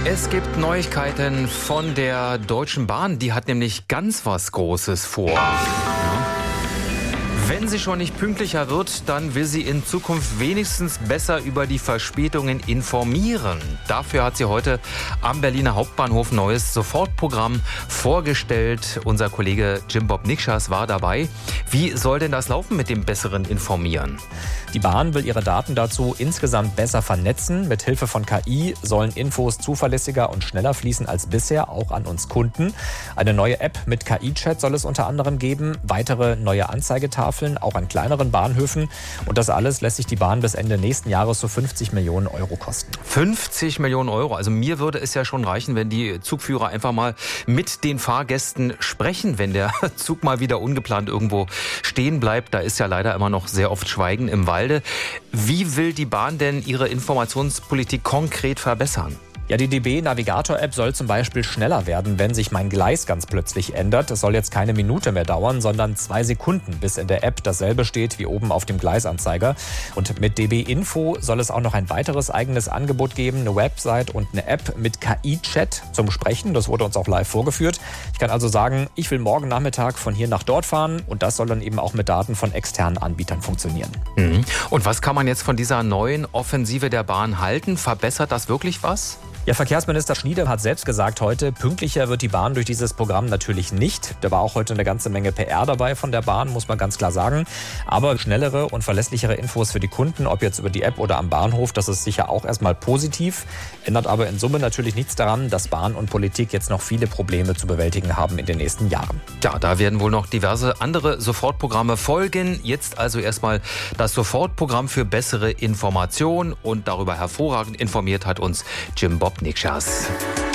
Es gibt Neuigkeiten von der Deutschen Bahn. Die hat nämlich ganz was Großes vor. Ja. Wenn sie schon nicht pünktlicher wird, dann will sie in Zukunft wenigstens besser über die Verspätungen informieren. Dafür hat sie heute am Berliner Hauptbahnhof ein neues Sofortprogramm vorgestellt. Unser Kollege Jim Bob Nikschas war dabei. Wie soll denn das laufen mit dem besseren Informieren? Die Bahn will ihre Daten dazu insgesamt besser vernetzen. Mit Hilfe von KI sollen Infos zuverlässiger und schneller fließen als bisher, auch an uns Kunden. Eine neue App mit KI-Chat soll es unter anderem geben. Weitere neue Anzeigetafeln, auch an kleineren Bahnhöfen. Und das alles lässt sich die Bahn bis Ende nächsten Jahres so 50 Millionen Euro kosten. 50 Millionen Euro. Also mir würde es ja schon reichen, wenn die Zugführer einfach mal mit den Fahrgästen sprechen, wenn der Zug mal wieder ungeplant irgendwo stehen bleibt. Da ist ja leider immer noch sehr oft Schweigen im Walde. Wie will die Bahn denn ihre Informationspolitik konkret verbessern? Ja, die DB Navigator-App soll zum Beispiel schneller werden, wenn sich mein Gleis ganz plötzlich ändert. Es soll jetzt keine Minute mehr dauern, sondern 2 Sekunden, bis in der App dasselbe steht wie oben auf dem Gleisanzeiger. Und mit DB Info soll es auch noch ein weiteres eigenes Angebot geben, eine Website und eine App mit KI-Chat zum Sprechen. Das wurde uns auch live vorgeführt. Ich kann also sagen, ich will morgen Nachmittag von hier nach dort fahren und das soll dann eben auch mit Daten von externen Anbietern funktionieren. Und was kann man jetzt von dieser neuen Offensive der Bahn halten? Verbessert das wirklich was? Ja, Verkehrsminister Schnieder hat selbst gesagt heute, pünktlicher wird die Bahn durch dieses Programm natürlich nicht. Da war auch heute eine ganze Menge PR dabei von der Bahn, muss man ganz klar sagen. Aber schnellere und verlässlichere Infos für die Kunden, ob jetzt über die App oder am Bahnhof, das ist sicher auch erstmal positiv. Ändert aber in Summe natürlich nichts daran, dass Bahn und Politik jetzt noch viele Probleme zu bewältigen haben in den nächsten Jahren. Ja, da werden wohl noch diverse andere Sofortprogramme folgen. Jetzt also erstmal das Sofortprogramm für bessere Information. Und darüber hervorragend informiert hat uns Jim Bob Nikschas.